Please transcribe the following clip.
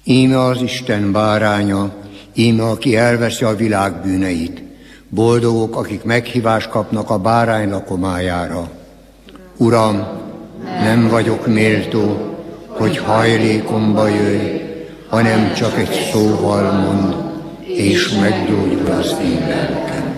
Íme az Isten báránya, íme aki elveszi a világ bűneit. Boldogok, akik meghívást kapnak a bárány lakomájára. Uram, nem vagyok méltó, hogy hajlékomba jöjj, hanem csak egy szóval mond, és meggyógyul az én lelkem.